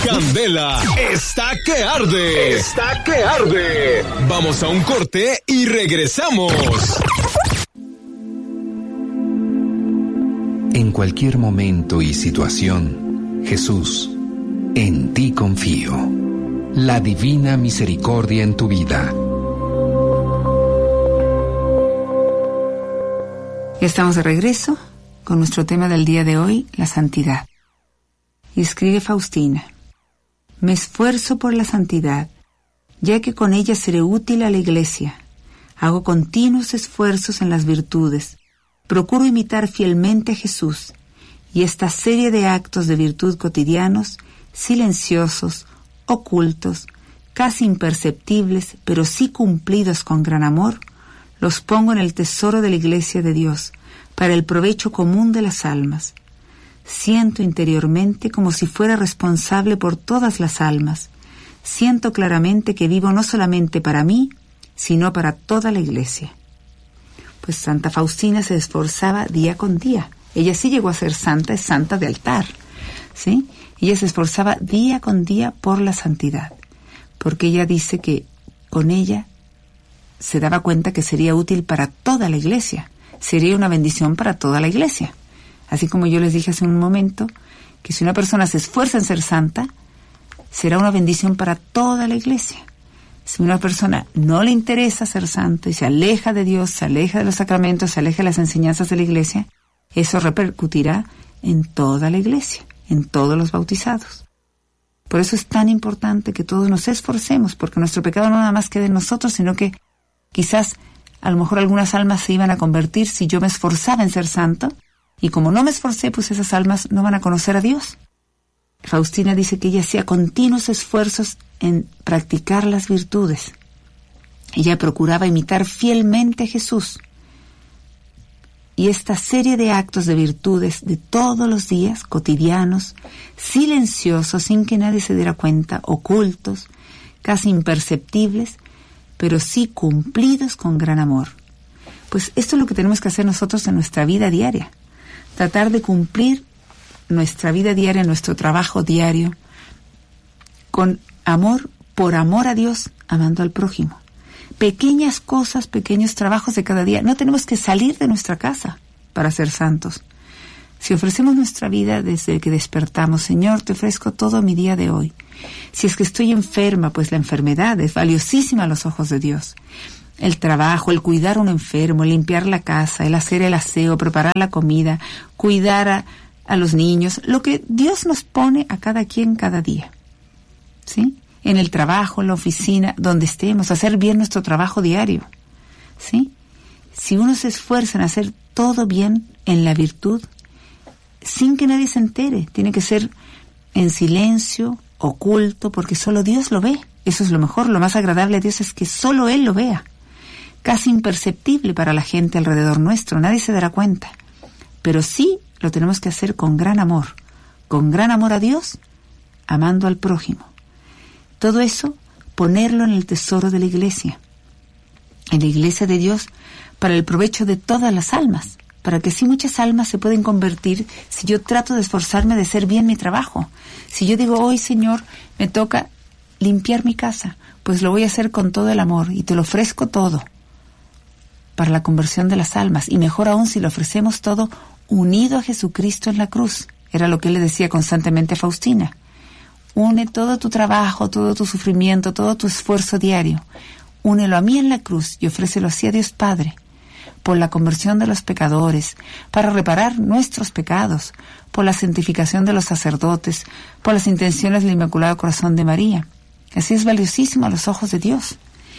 Candela está que arde. Está que arde. Vamos a un corte y regresamos. En cualquier momento y situación, Jesús, en ti confío. La divina misericordia en tu vida. Estamos de regreso con nuestro tema del día de hoy, la santidad. Y escribe Faustina: me esfuerzo por la santidad, ya que con ella seré útil a la Iglesia. Hago continuos esfuerzos en las virtudes. Procuro imitar fielmente a Jesús, y esta serie de actos de virtud cotidianos, silenciosos, ocultos, casi imperceptibles, pero sí cumplidos con gran amor, los pongo en el tesoro de la Iglesia de Dios, para el provecho común de las almas. Siento interiormente como si fuera responsable por todas las almas. Siento claramente que vivo no solamente para mí, sino para toda la Iglesia. Pues Santa Faustina se esforzaba día con día. Ella sí llegó a ser santa, es santa de altar, ¿sí? Ella se esforzaba día con día por la santidad, porque ella dice que con ella se daba cuenta que sería útil para toda la Iglesia, sería una bendición para toda la Iglesia. Así como yo les dije hace un momento, que si una persona se esfuerza en ser santa, será una bendición para toda la Iglesia. Si una persona no le interesa ser santo y se aleja de Dios, se aleja de los sacramentos, se aleja de las enseñanzas de la Iglesia, eso repercutirá en toda la Iglesia, en todos los bautizados. Por eso es tan importante que todos nos esforcemos, porque nuestro pecado no nada más queda en nosotros, sino que quizás a lo mejor algunas almas se iban a convertir si yo me esforzaba en ser santo, y como no me esforcé, pues esas almas no van a conocer a Dios. Faustina dice que ella hacía continuos esfuerzos en practicar las virtudes. Ella procuraba imitar fielmente a Jesús. Y esta serie de actos de virtudes de todos los días, cotidianos, silenciosos, sin que nadie se diera cuenta, ocultos, casi imperceptibles, pero sí cumplidos con gran amor. Pues esto es lo que tenemos que hacer nosotros en nuestra vida diaria. Tratar de cumplir nuestra vida diaria, nuestro trabajo diario, con amor, por amor a Dios, amando al prójimo. Pequeñas cosas, pequeños trabajos de cada día. No tenemos que salir de nuestra casa para ser santos. Si ofrecemos nuestra vida desde que despertamos, Señor, te ofrezco todo mi día de hoy. Si es que estoy enferma, pues la enfermedad es valiosísima a los ojos de Dios. El trabajo, el cuidar a un enfermo, limpiar la casa, el hacer el aseo, preparar la comida, cuidar a los niños, lo que Dios nos pone a cada quien cada día, ¿sí? En el trabajo, en la oficina, donde estemos, hacer bien nuestro trabajo diario, ¿sí? Si uno se esfuerza en hacer todo bien en la virtud, sin que nadie se entere, tiene que ser en silencio, oculto, porque solo Dios lo ve. Eso es lo mejor, lo más agradable a Dios es que solo Él lo vea. Casi imperceptible para la gente alrededor nuestro, nadie se dará cuenta. Pero sí lo tenemos que hacer con gran amor a Dios, amando al prójimo. Todo eso, ponerlo en el tesoro de la Iglesia, en la Iglesia de Dios, para el provecho de todas las almas, para que así muchas almas se pueden convertir si yo trato de esforzarme de hacer bien mi trabajo. Si yo digo, hoy Señor, me toca limpiar mi casa, pues lo voy a hacer con todo el amor y te lo ofrezco todo para la conversión de las almas, y mejor aún si lo ofrecemos todo unido a Jesucristo en la cruz. Era lo que él le decía constantemente a Faustina. Une todo tu trabajo, todo tu sufrimiento, todo tu esfuerzo diario, únelo a mí en la cruz y ofrécelo así a Dios Padre, por la conversión de los pecadores, para reparar nuestros pecados, por la santificación de los sacerdotes, por las intenciones del Inmaculado Corazón de María. Así es valiosísimo a los ojos de Dios.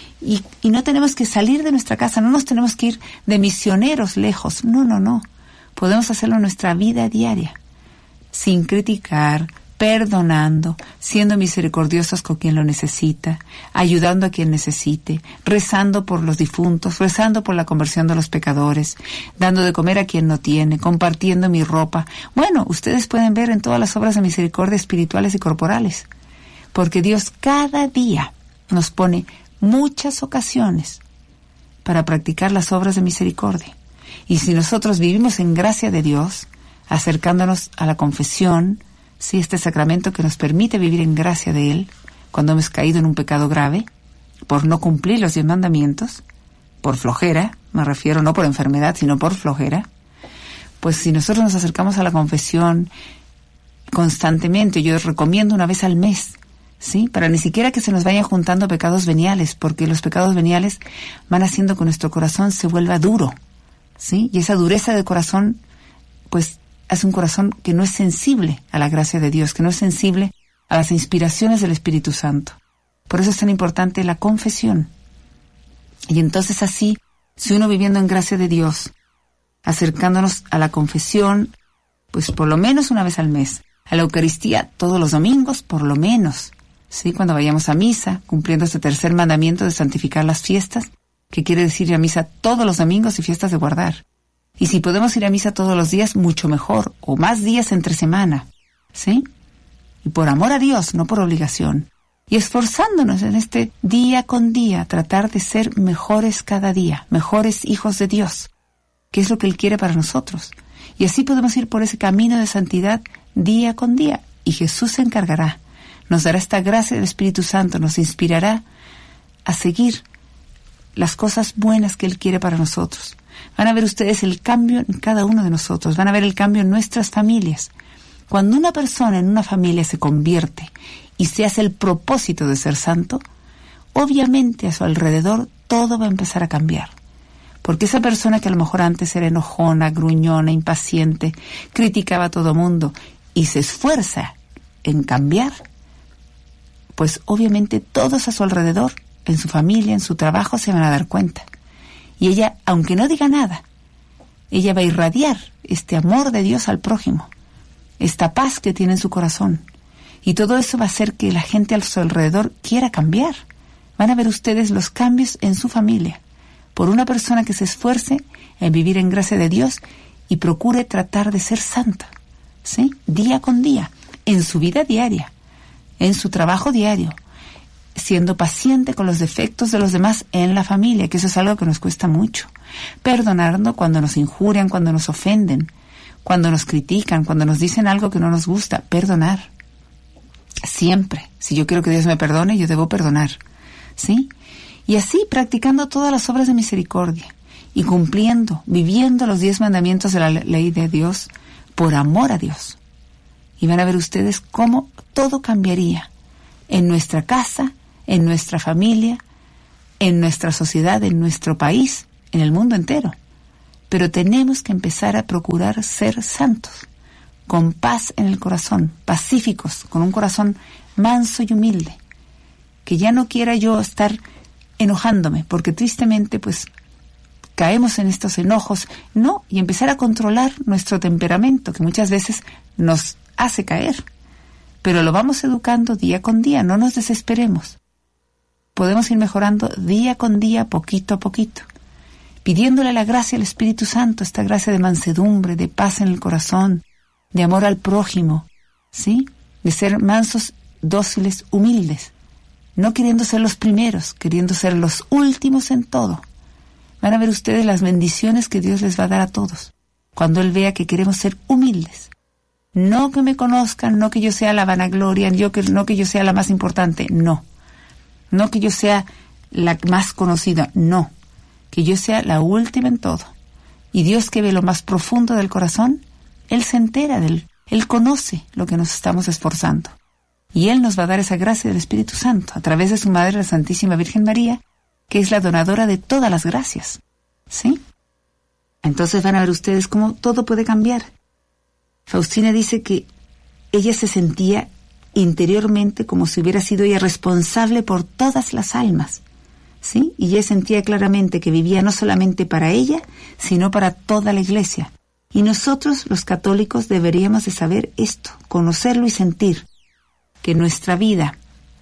Y no tenemos que salir de nuestra casa, no nos tenemos que ir de misioneros lejos. No. Podemos hacerlo en nuestra vida diaria, sin criticar, perdonando, siendo misericordiosos con quien lo necesita, ayudando a quien necesite, rezando por los difuntos, rezando por la conversión de los pecadores, dando de comer a quien no tiene, compartiendo mi ropa. Bueno, ustedes pueden ver en todas las obras de misericordia espirituales y corporales, porque Dios cada día nos pone muchas ocasiones para practicar las obras de misericordia. Y si nosotros vivimos en gracia de Dios, acercándonos a la confesión, Sí, este sacramento que nos permite vivir en gracia de Él cuando hemos caído en un pecado grave, por no cumplir los 10 mandamientos, por flojera, me refiero no por enfermedad, sino por flojera. Pues si nosotros nos acercamos a la confesión constantemente, yo recomiendo una vez al mes, ¿sí? Para ni siquiera que se nos vayan juntando pecados veniales, porque los pecados veniales van haciendo que nuestro corazón se vuelva duro, ¿sí? Y esa dureza de corazón, pues, hace un corazón que no es sensible a la gracia de Dios, que no es sensible a las inspiraciones del Espíritu Santo. Por eso es tan importante la confesión. Y entonces así, si uno viviendo en gracia de Dios, acercándonos a la confesión, pues por lo menos una vez al mes, a la Eucaristía todos los domingos, por lo menos, ¿sí? Cuando vayamos a misa, cumpliendo este tercer mandamiento de santificar las fiestas, que quiere decir ir a misa todos los domingos y fiestas de guardar. Y si podemos ir a misa todos los días, mucho mejor, o más días entre semana, ¿sí? Y por amor a Dios, no por obligación. Y esforzándonos en este día con día, tratar de ser mejores cada día, mejores hijos de Dios, que es lo que Él quiere para nosotros. Y así podemos ir por ese camino de santidad día con día. Y Jesús se encargará, nos dará esta gracia del Espíritu Santo, nos inspirará a seguir las cosas buenas que Él quiere para nosotros. Van a ver ustedes el cambio en cada uno de nosotros, van a ver el cambio en nuestras familias. Cuando una persona en una familia se convierte y se hace el propósito de ser santo, obviamente a su alrededor todo va a empezar a cambiar. Porque esa persona que a lo mejor antes era enojona, gruñona, impaciente, criticaba a todo mundo y se esfuerza en cambiar, pues obviamente todos a su alrededor, en su familia, en su trabajo, se van a dar cuenta. Y ella, aunque no diga nada, ella va a irradiar este amor de Dios al prójimo, esta paz que tiene en su corazón. Y todo eso va a hacer que la gente a su alrededor quiera cambiar. Van a ver ustedes los cambios en su familia, por una persona que se esfuerce en vivir en gracia de Dios y procure tratar de ser santa, ¿sí? Día con día, en su vida diaria, en su trabajo diario, siendo paciente con los defectos de los demás en la familia, que eso es algo que nos cuesta mucho. Perdonando cuando nos injurian, cuando nos ofenden, cuando nos critican, cuando nos dicen algo que no nos gusta. Perdonar. Siempre. Si yo quiero que Dios me perdone, yo debo perdonar, ¿sí? Y así practicando todas las obras de misericordia y cumpliendo, viviendo los 10 mandamientos de la ley de Dios por amor a Dios. Y van a ver ustedes cómo todo cambiaría en nuestra casa, en nuestra familia, en nuestra sociedad, en nuestro país, en el mundo entero. Pero tenemos que empezar a procurar ser santos, con paz en el corazón, pacíficos, con un corazón manso y humilde, que ya no quiera yo estar enojándome, porque tristemente pues caemos en estos enojos, no, y empezar a controlar nuestro temperamento, que muchas veces nos hace caer, pero lo vamos educando día con día, no nos desesperemos. Podemos ir mejorando día con día, poquito a poquito, pidiéndole la gracia al Espíritu Santo, esta gracia de mansedumbre, de paz en el corazón, de amor al prójimo, ¿sí? De ser mansos, dóciles, humildes, no queriendo ser los primeros, queriendo ser los últimos en todo. Van a ver ustedes las bendiciones que Dios les va a dar a todos, cuando Él vea que queremos ser humildes. No que me conozcan, no que yo sea la vanagloria, no que yo sea la más importante, no. No que yo sea la más conocida, no. Que yo sea la última en todo. Y Dios, que ve lo más profundo del corazón, Él se entera de Él. Él conoce lo que nos estamos esforzando. Y Él nos va a dar esa gracia del Espíritu Santo, a través de su Madre, la Santísima Virgen María, que es la donadora de todas las gracias, ¿sí? Entonces van a ver ustedes cómo todo puede cambiar. Faustina dice que ella se sentía interiormente como si hubiera sido ella responsable por todas las almas, ¿sí? Y ella sentía claramente que vivía no solamente para ella, sino para toda la Iglesia. Y nosotros, los católicos, deberíamos de saber esto, conocerlo y sentir que nuestra vida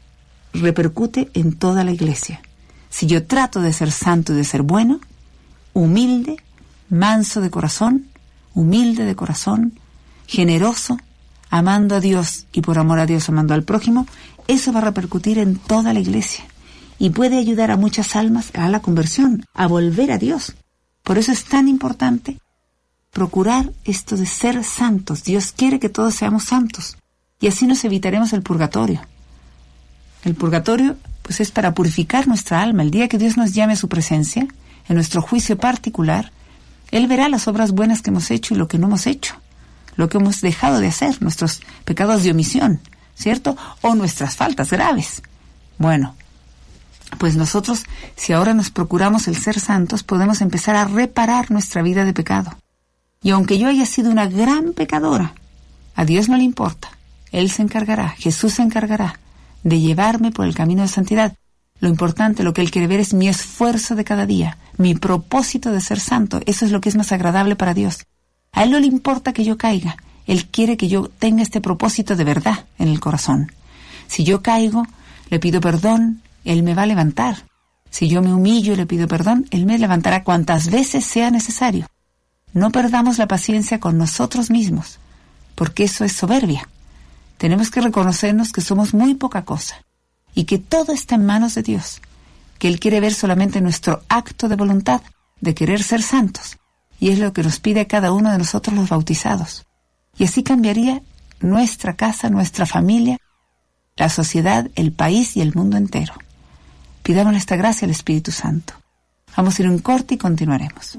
repercute en toda la Iglesia. Si yo trato de ser santo y de ser bueno, humilde, manso de corazón, humilde de corazón, generoso, amando a Dios y por amor a Dios amando al prójimo, eso va a repercutir en toda la Iglesia y puede ayudar a muchas almas a la conversión, a volver a Dios. Por eso es tan importante procurar esto de ser santos. Dios quiere que todos seamos santos. y así nos evitaremos el purgatorio. El purgatorio, pues, es para purificar nuestra alma. El día que Dios nos llame a su presencia, en nuestro juicio particular, Él verá las obras buenas que hemos hecho y lo que no hemos hecho, lo que hemos dejado de hacer, nuestros pecados de omisión, ¿cierto? O nuestras faltas graves. Bueno, pues nosotros, si ahora nos procuramos el ser santos, podemos empezar a reparar nuestra vida de pecado. Y aunque yo haya sido una gran pecadora, a Dios no le importa. Él se encargará, Jesús se encargará de llevarme por el camino de santidad. Lo importante, lo que Él quiere ver es mi esfuerzo de cada día, mi propósito de ser santo. Eso es lo que es más agradable para Dios. A Él no le importa que yo caiga. Él quiere que yo tenga este propósito de verdad en el corazón. Si yo caigo, le pido perdón, Él me va a levantar. Si yo me humillo y le pido perdón, Él me levantará cuantas veces sea necesario. No perdamos la paciencia con nosotros mismos, porque eso es soberbia. Tenemos que reconocernos que somos muy poca cosa y que todo está en manos de Dios, que Él quiere ver solamente nuestro acto de voluntad de querer ser santos, y es lo que nos pide a cada uno de nosotros los bautizados. Y así cambiaría nuestra casa, nuestra familia, la sociedad, el país y el mundo entero. Pidamos esta gracia al Espíritu Santo. Vamos a ir a un corte y continuaremos.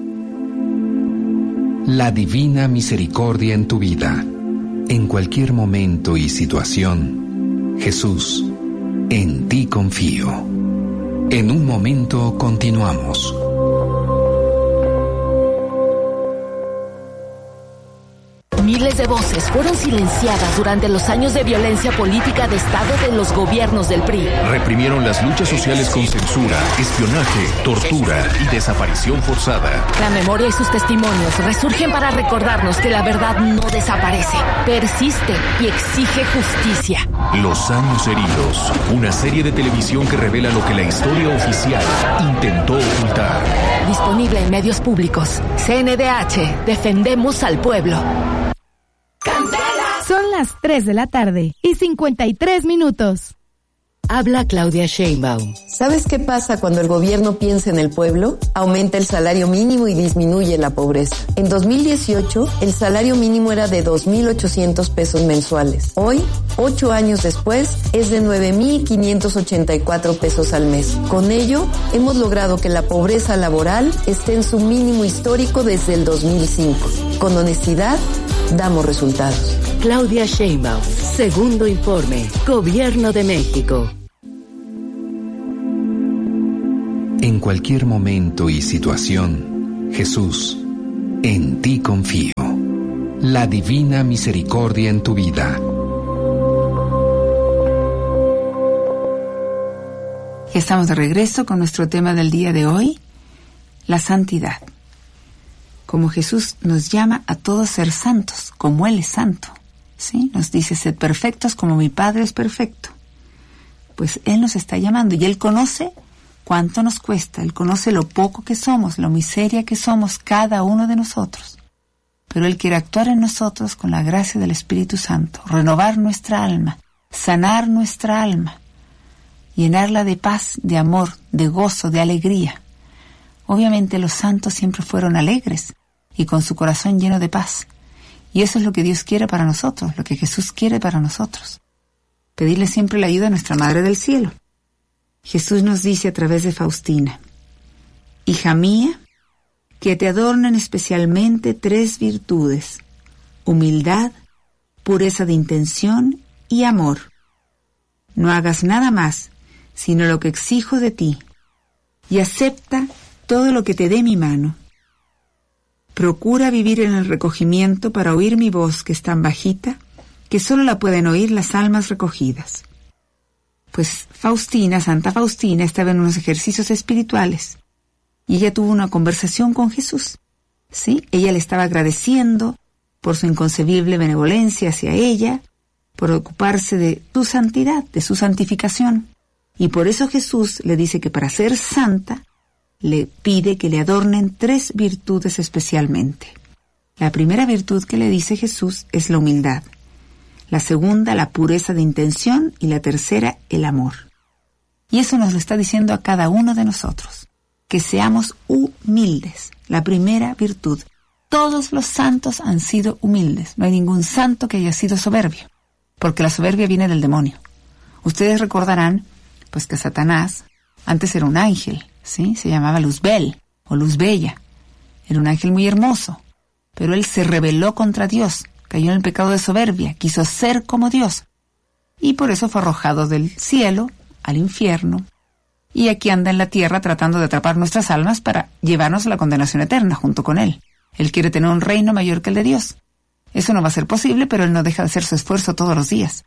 La divina misericordia en tu vida, en cualquier momento y situación. Jesús, en ti confío. En un momento continuamos. Miles de voces fueron silenciadas durante los años de violencia política de Estado de los gobiernos del PRI. Reprimieron las luchas sociales con censura, espionaje, tortura y desaparición forzada. La memoria y sus testimonios resurgen para recordarnos que la verdad no desaparece, persiste y exige justicia. Los años heridos, una serie de televisión que revela lo que la historia oficial intentó ocultar. Disponible en medios públicos. CNDH, defendemos al pueblo. Son las 3 de la tarde y 53 minutos. Habla Claudia Sheinbaum. ¿Sabes qué pasa cuando el gobierno piensa en el pueblo? Aumenta el salario mínimo y disminuye la pobreza. En 2018, el salario mínimo era de 2,800 pesos mensuales. Hoy, 8 años después, es de 9,584 pesos al mes. Con ello, hemos logrado que la pobreza laboral esté en su mínimo histórico desde el 2005. Con honestidad, damos resultados. Claudia Sheinbaum, segundo informe, Gobierno de México. En cualquier momento y situación, Jesús, en ti confío. La divina misericordia en tu vida. Ya estamos de regreso con nuestro tema del día de hoy, la santidad. Como Jesús nos llama a todos ser santos, como Él es santo. ¿Sí? Nos dice, sed perfectos como mi Padre es perfecto. Pues Él nos está llamando y Él conoce cuánto nos cuesta. Él conoce lo poco que somos, lo miseria que somos cada uno de nosotros. Pero Él quiere actuar en nosotros con la gracia del Espíritu Santo, renovar nuestra alma, sanar nuestra alma, llenarla de paz, de amor, de gozo, de alegría. Obviamente los santos siempre fueron alegres y con su corazón lleno de paz. Y eso es lo que Dios quiere para nosotros, lo que Jesús quiere para nosotros. Pedirle siempre la ayuda a nuestra Madre del Cielo. Jesús nos dice a través de Faustina, hija mía, que te adornen especialmente 3 virtudes, humildad, pureza de intención y amor. No hagas nada más, sino lo que exijo de ti, y acepta todo lo que te dé mi mano. Procura vivir en el recogimiento para oír mi voz, que es tan bajita que solo la pueden oír las almas recogidas. Pues Faustina, Santa Faustina, estaba en unos ejercicios espirituales y ella tuvo una conversación con Jesús. ¿Sí? Ella le estaba agradeciendo por su inconcebible benevolencia hacia ella, por ocuparse de tu santidad, de su santificación. Y por eso Jesús le dice que para ser santa, le pide que le adornen 3 virtudes especialmente. La primera virtud que le dice Jesús es la humildad. La segunda, la pureza de intención, y la tercera, el amor. Y eso nos lo está diciendo a cada uno de nosotros, que seamos humildes. La primera virtud. Todos los santos han sido humildes. No hay ningún santo que haya sido soberbio. porque la soberbia viene del demonio. Ustedes recordarán, pues, que Satanás antes era un ángel, ¿sí? Se llamaba Luzbel, o Luz Bella. Era un ángel muy hermoso, pero él se rebeló contra Dios, cayó en el pecado de soberbia, quiso ser como Dios, y por eso fue arrojado del cielo al infierno, y aquí anda en la tierra tratando de atrapar nuestras almas para llevarnos a la condenación eterna junto con él. Él quiere tener un reino mayor que el de Dios. Eso no va a ser posible, pero él no deja de hacer su esfuerzo todos los días.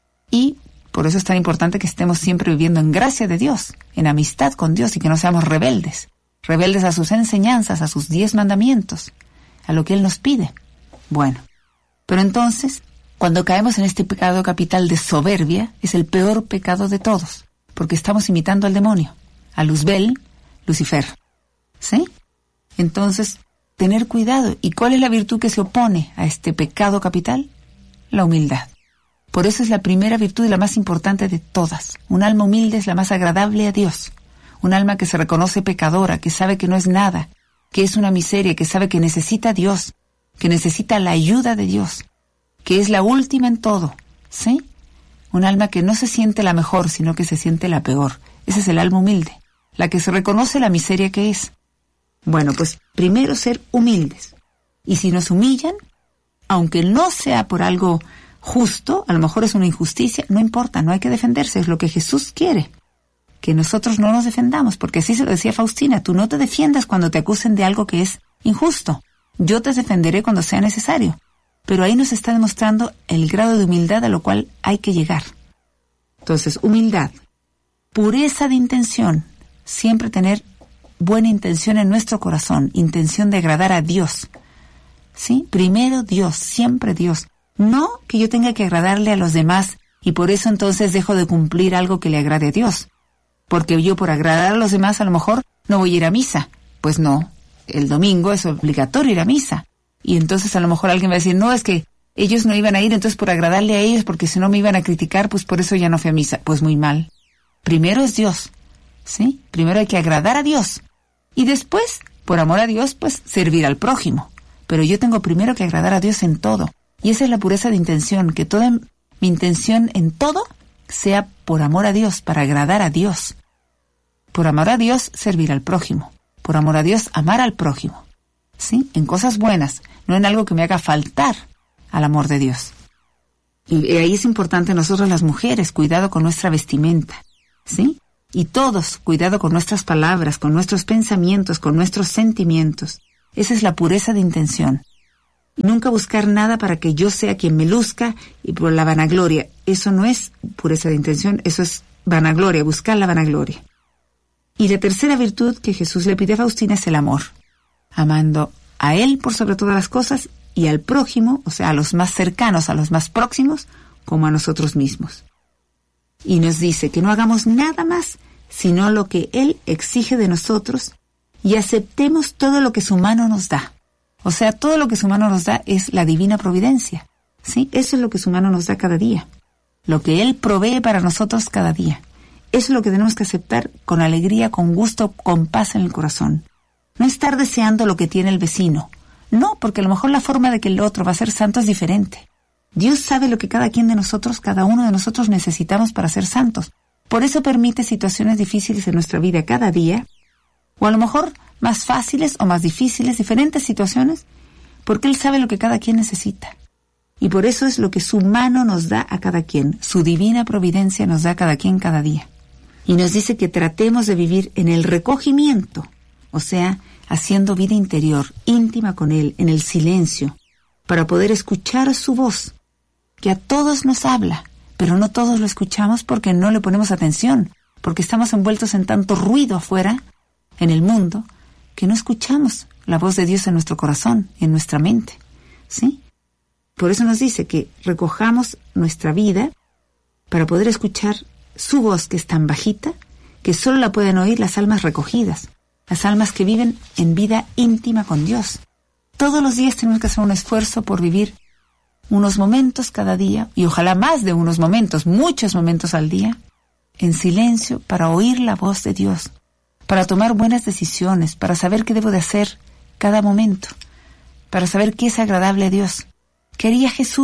Y por eso es tan importante que estemos siempre viviendo en gracia de Dios, en amistad con Dios, y que no seamos rebeldes a sus enseñanzas, a sus 10 mandamientos, a lo que Él nos pide. Bueno, pero entonces, cuando caemos en este pecado capital de soberbia, es el peor pecado de todos, porque estamos imitando al demonio, a Luzbel, Lucifer, ¿sí? Entonces, tener cuidado. ¿Y cuál es la virtud que se opone a este pecado capital? La humildad. Por eso es la primera virtud y la más importante de todas. Un alma humilde es la más agradable a Dios. Un alma que se reconoce pecadora, que sabe que no es nada, que es una miseria, que sabe que necesita a Dios, que necesita la ayuda de Dios, que es la última en todo, ¿sí? Un alma que no se siente la mejor, sino que se siente la peor. Ese es el alma humilde, la que se reconoce la miseria que es. Bueno, pues primero ser humildes. Y si nos humillan, aunque no sea por algo justo, a lo mejor es una injusticia, no importa, no hay que defenderse, es lo que Jesús quiere. Que nosotros no nos defendamos, porque así se lo decía Faustina, tú no te defiendas cuando te acusen de algo que es injusto. Yo te defenderé cuando sea necesario. Pero ahí nos está demostrando el grado de humildad a lo cual hay que llegar. Entonces, humildad, pureza de intención, siempre tener buena intención en nuestro corazón, intención de agradar a Dios. ¿Sí? Primero Dios, siempre Dios. No que yo tenga que agradarle a los demás y por eso entonces dejo de cumplir algo que le agrade a Dios. Porque yo por agradar a los demás a lo mejor no voy a ir a misa. Pues no, el domingo es obligatorio ir a misa. Y entonces a lo mejor alguien va a decir, no, es que ellos no iban a ir, entonces por agradarle a ellos, porque si no me iban a criticar, pues por eso ya no fui a misa. Pues muy mal. Primero es Dios, ¿sí? Primero hay que agradar a Dios. Y después, por amor a Dios, pues servir al prójimo. Pero yo tengo primero que agradar a Dios en todo. Y esa es la pureza de intención, que toda mi intención en todo sea por amor a Dios, para agradar a Dios. Por amor a Dios, servir al prójimo. Por amor a Dios, amar al prójimo. ¿Sí? En cosas buenas, no en algo que me haga faltar al amor de Dios. Y ahí es importante nosotros las mujeres, cuidado con nuestra vestimenta. ¿Sí? Y todos, cuidado con nuestras palabras, con nuestros pensamientos, con nuestros sentimientos. Esa es la pureza de intención. Y nunca buscar nada para que yo sea quien me luzca y por la vanagloria. Eso no es pureza de intención, eso es vanagloria, buscar la vanagloria. Y la tercera virtud que Jesús le pide a Faustina es el amor. Amando a Él por sobre todas las cosas y al prójimo, o sea, a los más cercanos, a los más próximos, como a nosotros mismos. Y nos dice que no hagamos nada más sino lo que Él exige de nosotros y aceptemos todo lo que su mano nos da. O sea, todo lo que su mano nos da es la divina providencia, ¿sí? Eso es lo que su mano nos da cada día. Lo que Él provee para nosotros cada día. Eso es lo que tenemos que aceptar con alegría, con gusto, con paz en el corazón. No estar deseando lo que tiene el vecino. No, porque a lo mejor la forma de que el otro va a ser santo es diferente. Dios sabe lo que cada quien de nosotros, cada uno de nosotros necesitamos para ser santos. Por eso permite situaciones difíciles en nuestra vida cada día, o a lo mejor más fáciles o más difíciles, diferentes situaciones, porque Él sabe lo que cada quien necesita. Y por eso es lo que su mano nos da a cada quien, su divina providencia nos da a cada quien cada día. Y nos dice que tratemos de vivir en el recogimiento, o sea, haciendo vida interior, íntima con Él, en el silencio, para poder escuchar su voz, que a todos nos habla, pero no todos lo escuchamos porque no le ponemos atención, porque estamos envueltos en tanto ruido afuera, en el mundo, que no escuchamos la voz de Dios en nuestro corazón, en nuestra mente, ¿sí? Por eso nos dice que recojamos nuestra vida para poder escuchar su voz, que es tan bajita que solo la pueden oír las almas recogidas, las almas que viven en vida íntima con Dios. Todos los días tenemos que hacer un esfuerzo por vivir unos momentos cada día, y ojalá más de unos momentos, muchos momentos al día, en silencio para oír la voz de Dios, para tomar buenas decisiones, para saber qué debo de hacer cada momento, para saber qué es agradable a Dios. ¿Qué haría Jesús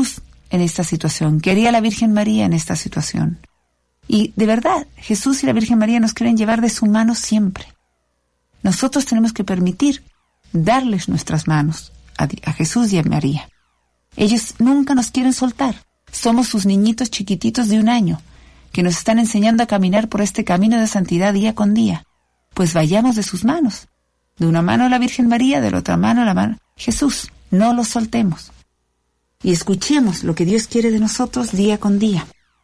en esta situación? ¿Qué haría la Virgen María en esta situación? Y de verdad, Jesús y la Virgen María nos quieren llevar de su mano siempre. Nosotros tenemos que permitir darles nuestras manos a Jesús y a María. Ellos nunca nos quieren soltar. Somos sus niñitos chiquititos de 1 año, que nos están enseñando a caminar por este camino de santidad día con día. Pues vayamos de sus manos. De una mano a la Virgen María, de la otra mano a la mano Jesús. No los soltemos. Y escuchemos lo que Dios quiere de nosotros día con día.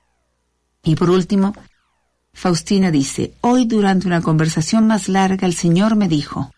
Y por último, Faustina dice, hoy durante una conversación más larga el Señor me dijo,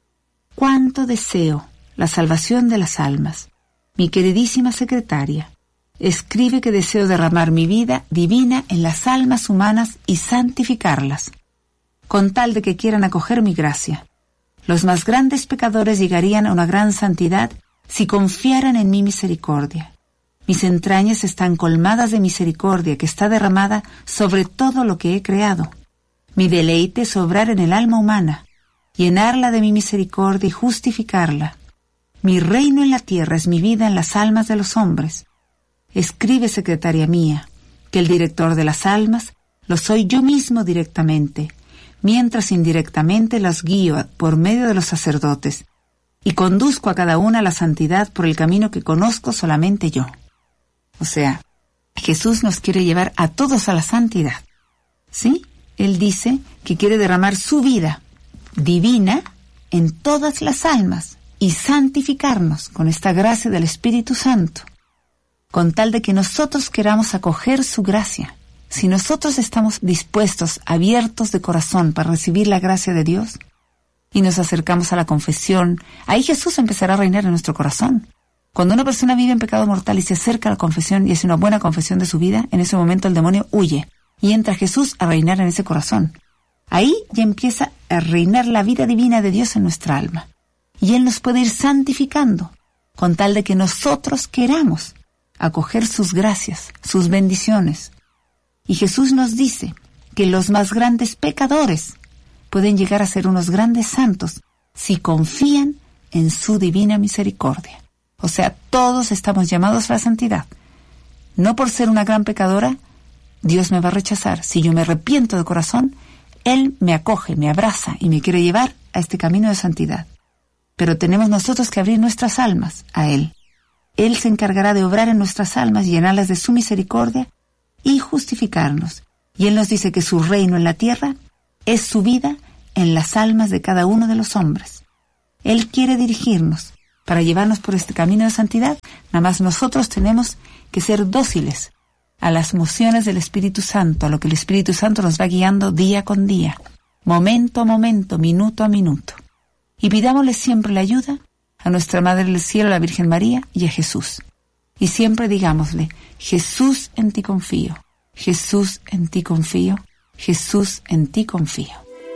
«Cuánto deseo la salvación de las almas. Mi queridísima secretaria, escribe que deseo derramar mi vida divina en las almas humanas y santificarlas, con tal de que quieran acoger mi gracia. Los más grandes pecadores llegarían a una gran santidad si confiaran en mi misericordia. Mis entrañas están colmadas de misericordia que está derramada sobre todo lo que he creado. Mi deleite es obrar en el alma humana, llenarla de mi misericordia y justificarla. Mi reino en la tierra es mi vida en las almas de los hombres. Escribe, secretaria mía, que el director de las almas lo soy yo mismo directamente, mientras indirectamente las guío por medio de los sacerdotes y conduzco a cada una a la santidad por el camino que conozco solamente yo». O sea, Jesús nos quiere llevar a todos a la santidad. ¿Sí? Él dice que quiere derramar su vida divina en todas las almas y santificarnos con esta gracia del Espíritu Santo, con tal de que nosotros queramos acoger su gracia. Si nosotros estamos dispuestos, abiertos de corazón para recibir la gracia de Dios y nos acercamos a la confesión, ahí Jesús empezará a reinar en nuestro corazón. Cuando una persona vive en pecado mortal y se acerca a la confesión y hace una buena confesión de su vida, en ese momento el demonio huye y entra Jesús a reinar en ese corazón. Ahí ya empieza a reinar la vida divina de Dios en nuestra alma. Y Él nos puede ir santificando, con tal de que nosotros queramos acoger sus gracias, sus bendiciones. Y Jesús nos dice que los más grandes pecadores pueden llegar a ser unos grandes santos si confían en su divina misericordia. O sea, todos estamos llamados a la santidad. No por ser una gran pecadora, Dios me va a rechazar. Si yo me arrepiento de corazón, Él me acoge, me abraza y me quiere llevar a este camino de santidad. Pero tenemos nosotros que abrir nuestras almas a Él. Él se encargará de obrar en nuestras almas, llenarlas de su misericordia y justificarnos. Y Él nos dice que su reino en la tierra es su vida en las almas de cada uno de los hombres. Él quiere dirigirnos para llevarnos por este camino de santidad. Nada más nosotros tenemos que ser dóciles a las mociones del Espíritu Santo, a lo que el Espíritu Santo nos va guiando día con día, momento a momento, minuto a minuto. Y pidámosle siempre la ayuda a nuestra Madre del Cielo, la Virgen María, y a Jesús. Y siempre digámosle, Jesús, en ti confío, Jesús, en ti confío, Jesús, en ti confío.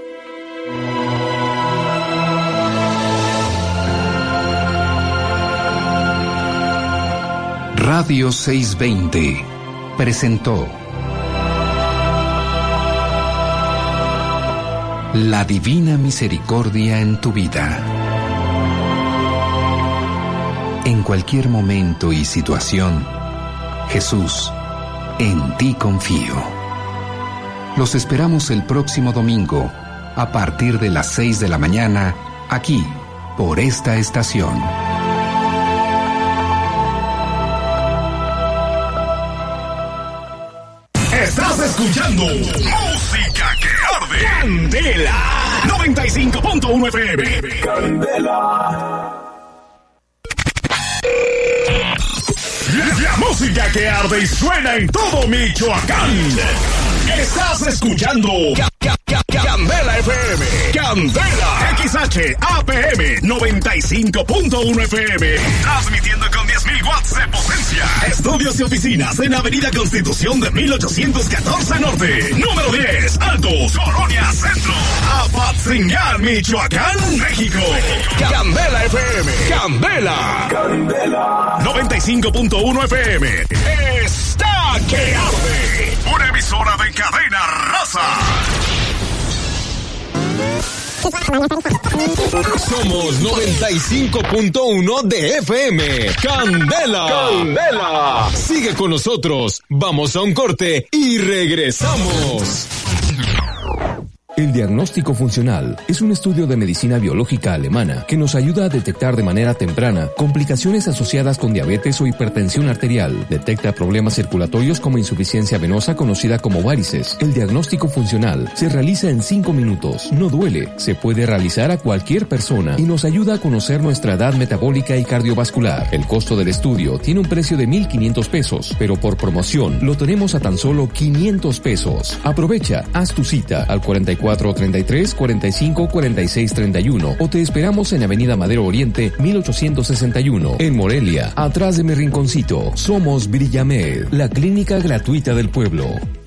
Radio 620 presentó La Divina Misericordia en tu vida. En cualquier momento y situación, Jesús, en ti confío. Los esperamos el próximo domingo, a partir de las 6 de la mañana, aquí, por esta estación. Estás escuchando Música que Arde. Candela 95.1 FM. Candela. La música que arde y suena en todo Michoacán. Estás escuchando Candela FM. Candela XHAPM 95.1 FM. Transmitiendo con 10.000 watts de potencia. Estudios y oficinas en Avenida Constitución de 1814 Norte. Número 10, Altos, Colonia Centro. Apatzingán, Michoacán, México. Candela FM. Candela. Candela. 95.1 FM. Está que arde. Una emisora de cadena raza. Somos 95.1 de FM. ¡Candela! ¡Candela! Sigue con nosotros. Vamos a un corte y regresamos. El diagnóstico funcional es un estudio de medicina biológica alemana que nos ayuda a detectar de manera temprana complicaciones asociadas con diabetes o hipertensión arterial. Detecta problemas circulatorios como insuficiencia venosa conocida como varices. El diagnóstico funcional se realiza en 5 minutos. No duele, se puede realizar a cualquier persona y nos ayuda a conocer nuestra edad metabólica y cardiovascular. El costo del estudio tiene un precio de 1,500 pesos, pero por promoción lo tenemos a tan solo 500 pesos. Aprovecha, haz tu cita al 4433 45 46 31 o te esperamos en Avenida Madero Oriente 1861 en Morelia, atrás de mi rinconcito. Somos Brillamed, la clínica gratuita del pueblo.